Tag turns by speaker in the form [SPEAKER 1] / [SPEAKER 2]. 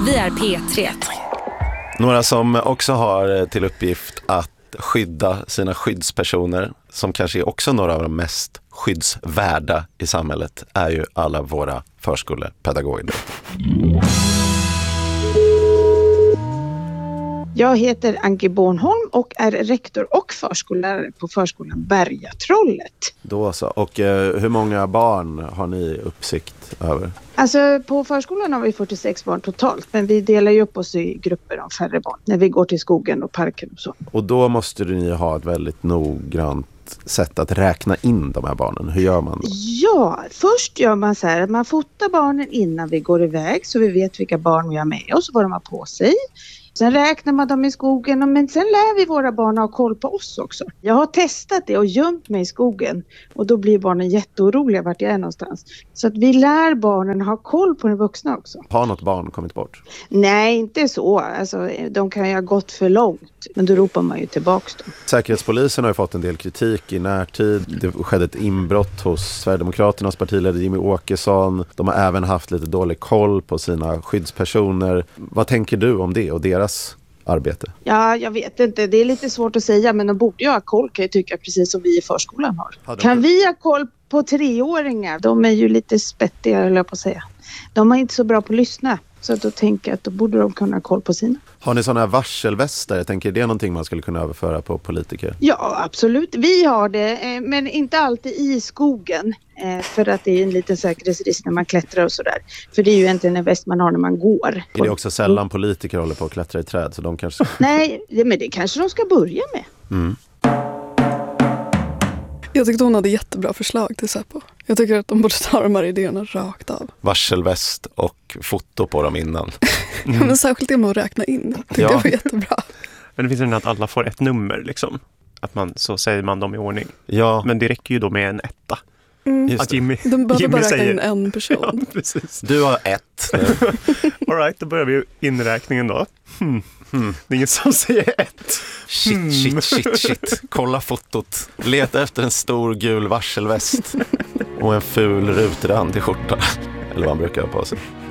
[SPEAKER 1] Vi är P3.
[SPEAKER 2] Några som också har till uppgift att skydda sina skyddspersoner, som kanske är också några av de mest skyddsvärda i samhället, är ju alla våra förskolepedagoger.
[SPEAKER 3] Jag heter Anki Bornholm och är rektor och förskollärare på förskolan Bergatrollet.
[SPEAKER 2] Då så. Och hur många barn har ni uppsikt över?
[SPEAKER 3] Alltså på förskolan har vi 46 barn totalt, men vi delar ju upp oss i grupper av färre barn när vi går till skogen och parken och så.
[SPEAKER 2] Och då måste ni ha ett väldigt noggrant sätt att räkna in de här barnen. Hur gör man då?
[SPEAKER 3] Ja, först gör man så här att man fotar barnen innan vi går iväg så vi vet vilka barn vi har med oss och vad de har på sig. Sen räknar man dem i skogen, men sen lär vi våra barn ha koll på oss också. Jag har testat det och gömt mig i skogen och då blir barnen jätteoroliga vart jag är någonstans. Så att vi lär barnen ha koll på de vuxna också.
[SPEAKER 2] Har något barn kommit bort?
[SPEAKER 3] Nej, inte så. Alltså, de kan ju ha gått för långt, men då ropar man ju tillbaks dem.
[SPEAKER 2] Säkerhetspolisen har ju fått en del kritik i närtid. Det skedde ett inbrott hos Sverigedemokraternas partiledare Jimmy Åkesson. De har även haft lite dålig koll på sina skyddspersoner. Vad tänker du om det och deras arbete?
[SPEAKER 3] Ja, jag vet inte. Det är lite svårt att säga, men de borde ju ha koll, kan jag tycka, precis som vi i förskolan har. Kan vi ha koll på 3-åringar? De är ju lite spettiga, höll jag på att säga. De är inte så bra på att lyssna. Så då tänker jag att då borde de kunna ha koll på sina.
[SPEAKER 2] Har ni sådana här varselvästar? Jag tänker, är det någonting man skulle kunna överföra på politiker?
[SPEAKER 3] Ja, absolut. Vi har det, men inte alltid i skogen. För att det är en liten säkerhetsrisk när man klättrar och sådär. För det är ju egentligen en väst man har när man går.
[SPEAKER 2] Är det också sällan politiker håller på att klättra i träd? Så de kanske...
[SPEAKER 3] Nej, men det kanske de ska börja med.
[SPEAKER 2] Mm.
[SPEAKER 4] Jag tyckte hon hade jättebra förslag till Säpo. Jag tycker att de borde ta de här idéerna rakt av.
[SPEAKER 2] Varselväst och foto på dem innan.
[SPEAKER 4] Ja, men särskilt det med att räkna in. Det var jättebra.
[SPEAKER 5] Men det finns ju att alla får ett nummer liksom. Att man, så säger man dem i ordning.
[SPEAKER 2] Ja.
[SPEAKER 5] Men det räcker ju då med en etta. Att
[SPEAKER 4] de behöver bara räkna in en person.
[SPEAKER 5] Ja, precis.
[SPEAKER 2] Du har 1.
[SPEAKER 5] All right, då börjar vi inräkningen då. Det är ingen som säger 1.
[SPEAKER 2] Shit. Kolla fotot. Leta efter en stor gul varselväst. Och en ful rutrand i skjorta. Eller vad han brukar ha på sig.